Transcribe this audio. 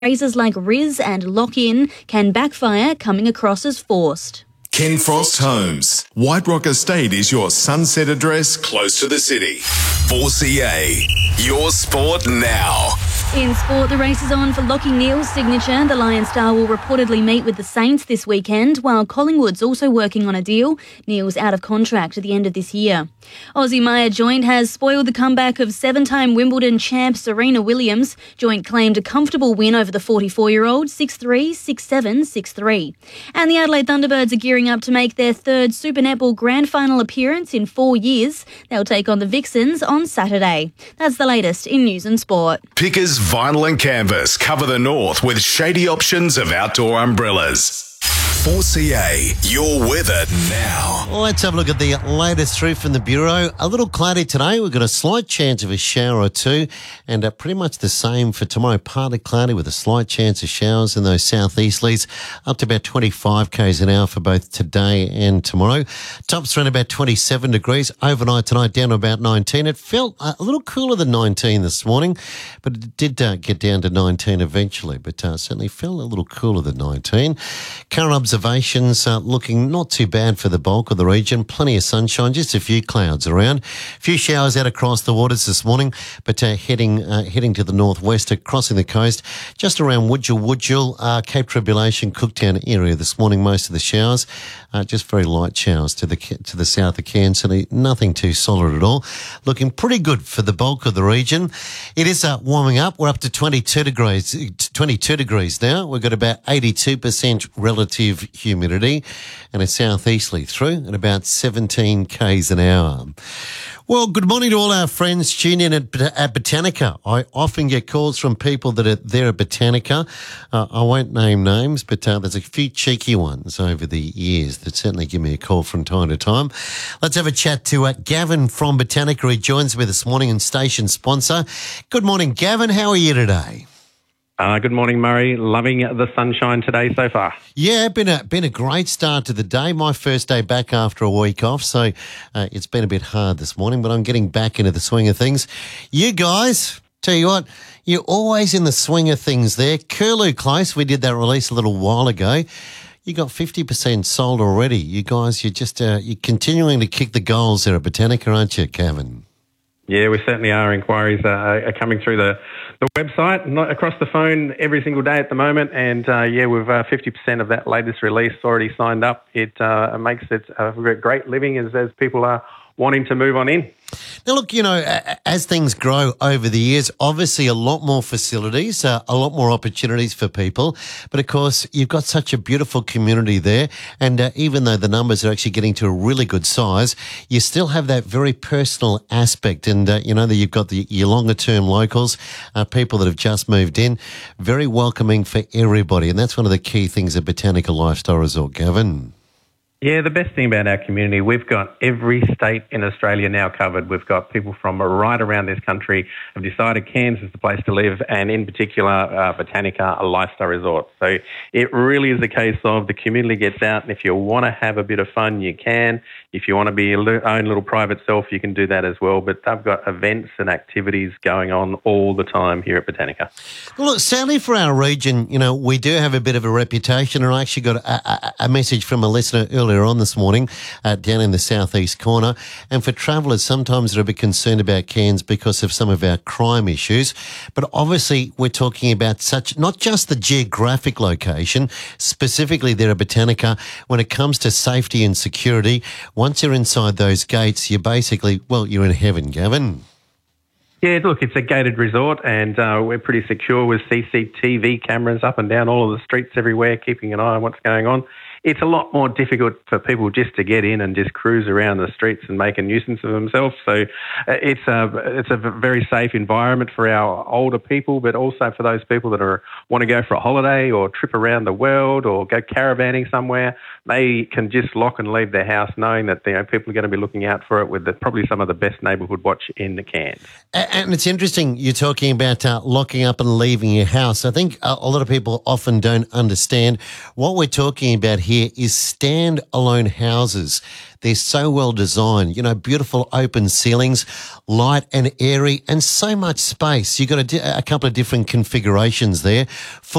phrases like Riz and lock in can backfire coming across as forced. Ken Frost Homes. White Rock Estate is your sunset address close to the city. 4CA, your sport now. In sport, the race is on for Lachie Neale's signature. The Lion Star will reportedly meet with the Saints this weekend, while Collingwood's also working on a deal. Neale's out of contract at the end of this year. Aussie Maya Joint has spoiled the comeback of seven-time Wimbledon champ Serena Williams. Joint claimed a comfortable win over the 44-year-old, 6-3, 6-7, 6-3. And the Adelaide Thunderbirds are gearing up to make their third Super Netball Grand Final appearance in 4 years. They'll take on the Vixens on Saturday. That's the latest in news and sport. Pickers Vinyl and Canvas cover the north with shady options of outdoor umbrellas. 4CA, your weather now. Let's have a look at the latest through from the Bureau. A little cloudy today. We've got a slight chance of a shower or two, and pretty much the same for tomorrow. Partly cloudy with a slight chance of showers in those southeasterlies, up to about 25 k's an hour for both today and tomorrow. Tops around about 27 degrees. Overnight tonight down to about 19. It felt a little cooler than 19 this morning, but it did get down to 19 eventually, but certainly felt a little cooler than 19. Current observations looking not too bad for the bulk of the region. Plenty of sunshine, just a few clouds around. A few showers out across the waters this morning, but heading to the northwest, crossing the coast, just around Wudjil, Cape Tribulation, Cooktown area this morning. Most of the showers, just very light showers to the south of Cairns. Nothing too solid at all. Looking pretty good for the bulk of the region. It is warming up. We're up to 22 degrees now. We've got about 82% relative humidity and a southeasterly through at about 17 k's an hour. Well, good morning to all our friends tuning in at Botanica. I often get calls from people that are there at Botanica. I won't name names, but there's a few cheeky ones over the years that certainly give me a call from time to time. Let's have a chat to Gavin from Botanica. He joins me this morning and station sponsor. Good morning, Gavin. How are you today? Good morning, Murray. Loving the sunshine today so far. Yeah, been a great start to the day. My first day back after a week off, so it's been a bit hard this morning, but I'm getting back into the swing of things. You guys, tell you what, you're always in the swing of things there. Curlew Close, we did that release a little while ago. You got 50% sold already. You guys, you're continuing to kick the goals there at Botanica, aren't you, Kevin? Yeah, we certainly are. Inquiries are coming through the website, not across the phone every single day at the moment. And we've 50% of that latest release already signed up. It makes it a great living as people are wanting to move on in. Now, look, as things grow over the years, obviously a lot more facilities, a lot more opportunities for people. But, of course, you've got such a beautiful community there. And even though the numbers are actually getting to a really good size, you still have that very personal aspect. And, that you've got your longer-term locals, people that have just moved in, very welcoming for everybody. And that's one of the key things at Botanica Lifestyle Resort, Gavin. Yeah, the best thing about our community, we've got every state in Australia now covered. We've got people from right around this country have decided Cairns is the place to live, and in particular, Botanica, a lifestyle resort. So it really is a case of the community gets out, and if you want to have a bit of fun, you can. If you want to be your own little private self, you can do that as well. But they've got events and activities going on all the time here at Botanica. Well, look, sadly for our region, we do have a bit of a reputation, and I actually got a message from a listener earlier on this morning down in the southeast corner. And for travellers, sometimes they're a bit concerned about Cairns because of some of our crime issues. But obviously, we're talking about not just the geographic location, specifically there at Botanica, when it comes to safety and security. Once you're inside those gates, you're basically, you're in heaven, Gavin. Yeah, look, it's a gated resort, and we're pretty secure with CCTV cameras up and down all of the streets everywhere, keeping an eye on what's going on. It's a lot more difficult for people just to get in and just cruise around the streets and make a nuisance of themselves. So it's a very safe environment for our older people, but also for those people that want to go for a holiday or trip around the world or go caravanning somewhere. They can just lock and leave their house knowing that people are going to be looking out for it with probably some of the best neighbourhood watch in the Cairns. And it's interesting you're talking about locking up and leaving your house. I think a lot of people often don't understand what we're talking about here here is standalone houses. They're so well designed, beautiful open ceilings, light and airy, and so much space. You've got a couple of different configurations there.